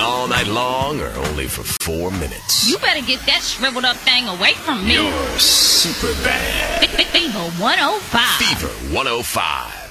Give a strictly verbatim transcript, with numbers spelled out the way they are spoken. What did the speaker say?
all night long or only for four minutes? You better get that shriveled up thing away from me. You're super bad. Fever one oh five. Fever one oh five.